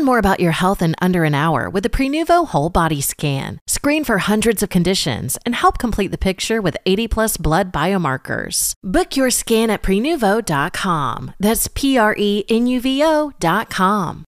Learn more about your health in under an hour with the Prenuvo Whole Body Scan. Screen for hundreds of conditions and help complete the picture with 80+ blood biomarkers. Book your scan at Prenuvo.com. That's Prenuvo.com.